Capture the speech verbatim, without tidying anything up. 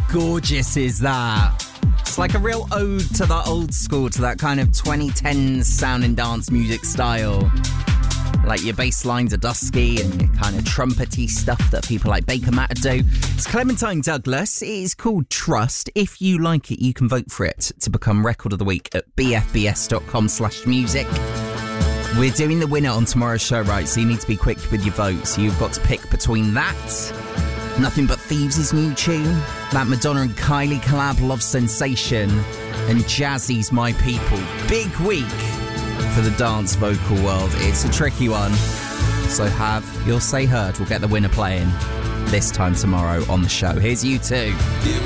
gorgeous is that? It's like a real ode to the old school, to that kind of twenty tens sound and dance music style. Like your bass lines are dusky and your kind of trumpety stuff that people like Baker Matter do. It's Clementine Douglas. It is called Trust. If you like it, you can vote for it to become Record of the Week at bfbs.com slash music. We're doing the winner on tomorrow's show, right? So you need to be quick with your votes. So you've got to pick between that, Nothing But Thieves' new tune, that Madonna and Kylie collab, Love Sensation, and Jazzy's My People. Big week for the dance vocal world. It's a tricky one. So have your say heard. We'll get the winner playing this time tomorrow on the show. Here's U two.